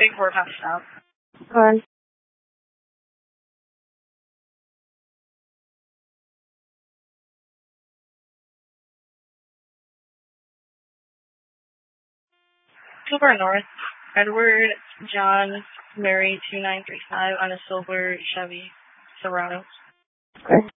Big Four Pop Stop. Go on. Silver North. Edward John Mary 2935 on a silver Chevy Silverado. Okay.